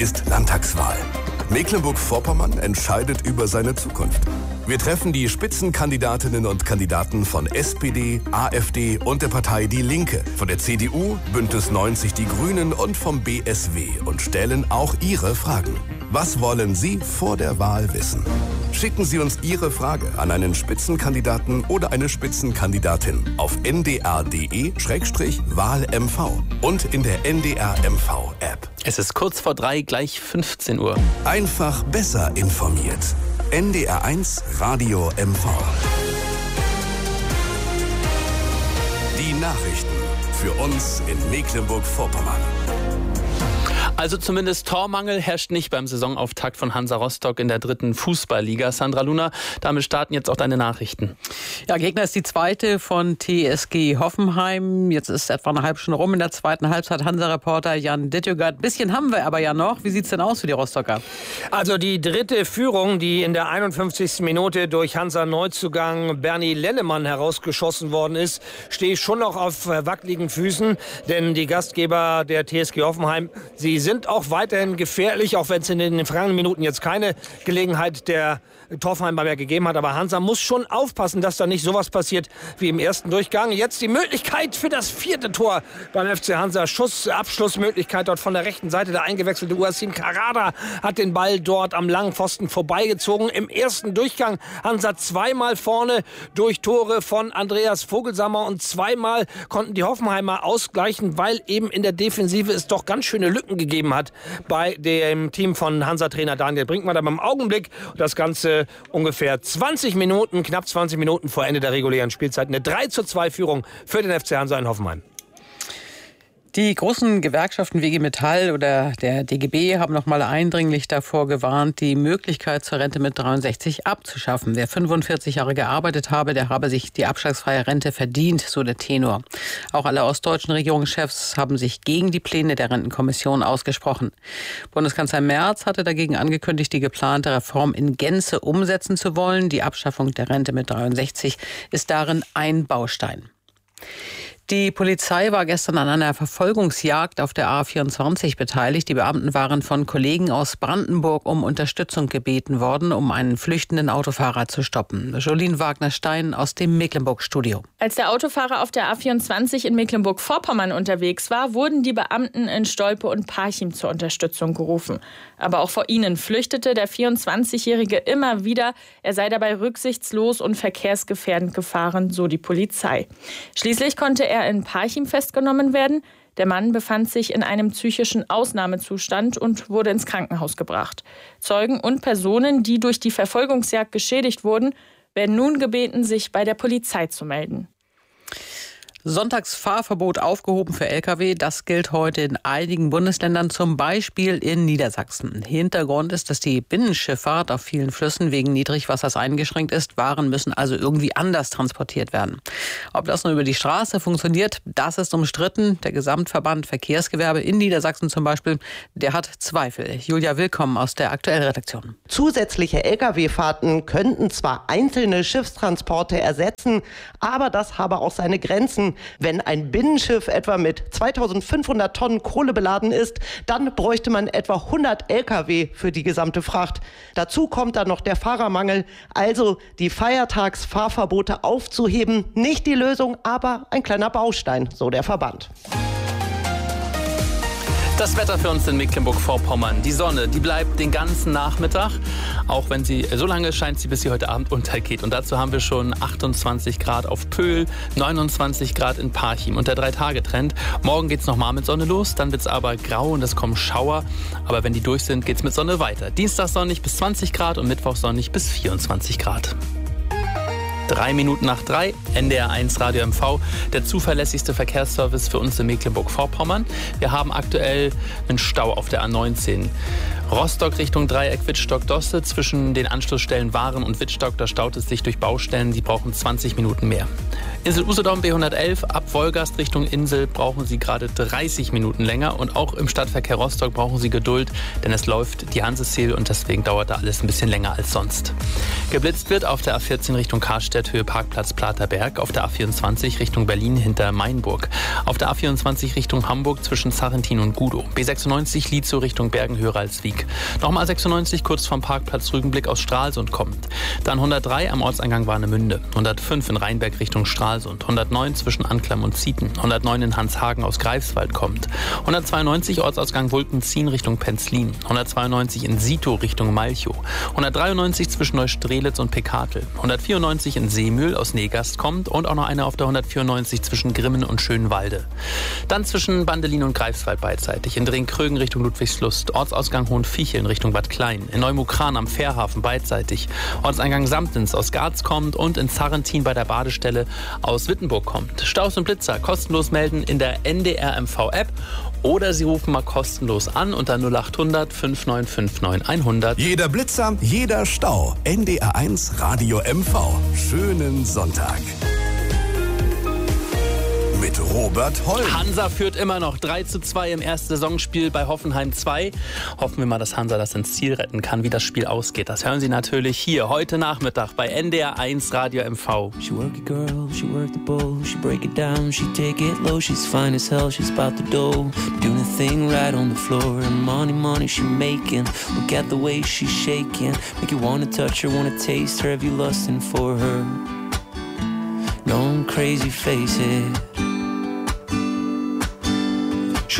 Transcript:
ist Landtagswahl. Mecklenburg-Vorpommern entscheidet über seine Zukunft. Wir treffen die Spitzenkandidatinnen und Kandidaten von SPD, AfD und der Partei Die Linke, von der CDU, Bündnis 90 Die Grünen und vom BSW und stellen auch Ihre Fragen. Was wollen Sie vor der Wahl wissen? Schicken Sie uns Ihre Frage an einen Spitzenkandidaten oder eine Spitzenkandidatin auf ndr.de/wahlmv und in der NDR-MV-App. Es ist kurz vor 3, gleich 15 Uhr. Einfach besser informiert. NDR1 Radio MV. Die Nachrichten für uns in Mecklenburg-Vorpommern. Also zumindest Tormangel herrscht nicht beim Saisonauftakt von Hansa Rostock in der 3. Fußballliga. Sandra Luna, damit starten jetzt auch deine Nachrichten. Ja, Gegner ist die zweite von TSG Hoffenheim. Jetzt ist etwa eine halbe Stunde rum in der zweiten Halbzeit. Hansa-Reporter Jan Dittjögert. Ein bisschen haben wir aber ja noch. Wie sieht's denn aus für die Rostocker? Also die dritte Führung, die in der 51. Minute durch Hansa-Neuzugang Bernie Lennemann herausgeschossen worden ist, stehe schon noch auf wackeligen Füßen. Denn die Gastgeber der TSG Hoffenheim, sie sind auch weiterhin gefährlich, auch wenn es in den vergangenen Minuten jetzt keine Gelegenheit der Torfheim mehr gegeben hat. Aber Hansa muss schon aufpassen, dass da nicht sowas passiert wie im ersten Durchgang. Jetzt die Möglichkeit für das 4. Tor beim FC Hansa. Abschlussmöglichkeit dort von der rechten Seite. Der eingewechselte Uasin Karada hat den Ball dort am langen Pfosten vorbeigezogen. Im ersten Durchgang Hansa zweimal vorne durch Tore von Andreas Vogelsammer und zweimal konnten die Hoffenheimer ausgleichen, weil eben in der Defensive es doch ganz schöne Lücken gegeben hat bei dem Team von Hansa-Trainer Daniel Brinkmann. Aber im Augenblick das Ganze ungefähr 20 Minuten, knapp 20 Minuten vor Ende der regulären Spielzeit. Eine 3:2 Führung für den FC Hansa in Hoffenheim. Die großen Gewerkschaften WG Metall oder der DGB haben noch mal eindringlich davor gewarnt, die Möglichkeit zur Rente mit 63 abzuschaffen. Wer 45 Jahre gearbeitet habe, der habe sich die abschlagsfreie Rente verdient, so der Tenor. Auch alle ostdeutschen Regierungschefs haben sich gegen die Pläne der Rentenkommission ausgesprochen. Bundeskanzler Merz hatte dagegen angekündigt, die geplante Reform in Gänze umsetzen zu wollen. Die Abschaffung der Rente mit 63 ist darin ein Baustein. Die Polizei war gestern an einer Verfolgungsjagd auf der A24 beteiligt. Die Beamten waren von Kollegen aus Brandenburg um Unterstützung gebeten worden, um einen flüchtenden Autofahrer zu stoppen. Jolien Wagner-Stein aus dem Mecklenburg-Studio. Als der Autofahrer auf der A24 in Mecklenburg-Vorpommern unterwegs war, wurden die Beamten in Stolpe und Parchim zur Unterstützung gerufen. Aber auch vor ihnen flüchtete der 24-Jährige immer wieder. Er sei dabei rücksichtslos und verkehrsgefährdend gefahren, so die Polizei. Schließlich konnte er in Parchim festgenommen werden. Der Mann befand sich in einem psychischen Ausnahmezustand und wurde ins Krankenhaus gebracht. Zeugen und Personen, die durch die Verfolgungsjagd geschädigt wurden, werden nun gebeten, sich bei der Polizei zu melden. Sonntagsfahrverbot aufgehoben für Lkw. Das gilt heute in einigen Bundesländern, zum Beispiel in Niedersachsen. Hintergrund ist, dass die Binnenschifffahrt auf vielen Flüssen wegen Niedrigwassers eingeschränkt ist. Waren müssen also irgendwie anders transportiert werden. Ob das nur über die Straße funktioniert, das ist umstritten. Der Gesamtverband Verkehrsgewerbe in Niedersachsen zum Beispiel, der hat Zweifel. Julia Willkommen aus der Aktuellredaktion. Zusätzliche Lkw-Fahrten könnten zwar einzelne Schiffstransporte ersetzen, aber das habe auch seine Grenzen. Wenn ein Binnenschiff etwa mit 2500 Tonnen Kohle beladen ist, dann bräuchte man etwa 100 Lkw für die gesamte Fracht. Dazu kommt dann noch der Fahrermangel, also die Feiertagsfahrverbote aufzuheben. Nicht die Lösung, aber ein kleiner Baustein, so der Verband. Das Wetter für uns in Mecklenburg-Vorpommern. Die Sonne, die bleibt den ganzen Nachmittag, auch wenn sie so lange scheint, bis sie heute Abend untergeht. Und dazu haben wir schon 28 Grad auf Pöhl, 29 Grad in Parchim und der 3-Tage-Trend. Morgen geht's nochmal mit Sonne los, dann wird's aber grau und es kommen Schauer. Aber wenn die durch sind, geht's mit Sonne weiter. Dienstag sonnig bis 20 Grad und Mittwoch sonnig bis 24 Grad. 3 Minuten nach 3, NDR1 Radio MV, der zuverlässigste Verkehrsservice für uns in Mecklenburg-Vorpommern. Wir haben aktuell einen Stau auf der A19. Rostock Richtung Dreieck Wittstock-Dosse. Zwischen den Anschlussstellen Waren und Wittstock, da staut es sich durch Baustellen. Die brauchen 20 Minuten mehr. Insel-Usedom B111, ab Wolgast Richtung Insel brauchen Sie gerade 30 Minuten länger. Und auch im Stadtverkehr Rostock brauchen Sie Geduld, denn es läuft die Hansesail und deswegen dauert da alles ein bisschen länger als sonst. Geblitzt wird auf der A14 Richtung Karstedt Eichstätt-Höhe Parkplatz Platerberg. Auf der A24 Richtung Berlin hinter Mainburg. Auf der A24 Richtung Hamburg zwischen Sarrentin und Gudow. B96 Lietzow Richtung Bergen-Höralswijk. Nochmal 96 kurz vom Parkplatz Rügenblick aus Stralsund kommend. Dann 103 am Ortseingang Warnemünde. 105 in Rheinberg Richtung Stralsund. 109 zwischen Anklam und Zieten. 109 in Hanshagen aus Greifswald kommt. 192 Ortsausgang Wulkenzien Richtung Penzlin. 192 in Sito Richtung Malchow. 193 zwischen Neustrelitz und Pekatel. 194 in Seemühl aus Negast kommt und auch noch eine auf der 194 zwischen Grimmen und Schönwalde. Dann zwischen Bandelin und Greifswald beidseitig. In Dringkrögen Richtung Ludwigslust. Ortsausgang Hohenviecheln Richtung Bad Klein. In Neumukran am Fährhafen beidseitig. Ortseingang Samtens aus Garz kommt und in Sarrentin bei der Badestelle aus Wittenburg kommt. Staus und Blitzer kostenlos melden in der NDR MV App oder Sie rufen mal kostenlos an unter 0800 5959 100. Jeder Blitzer, jeder Stau. NDR1 Radio MV. Schönen Sonntag. Mit Robert Holm. Hansa führt immer noch 3:2 im ersten Saisonspiel bei Hoffenheim 2. Hoffen wir mal, dass Hansa das ins Ziel retten kann. Wie das Spiel ausgeht, das hören Sie natürlich hier heute Nachmittag bei NDR1 Radio MV. She work it girl, she work the bowl, she break it down, she take it low, she's fine as hell, she's about the dough, doing a thing right on the floor, and money she making, look at the way she's shaking, make you wanna touch her, wanna taste her, have you lusting for her, going crazy, face it.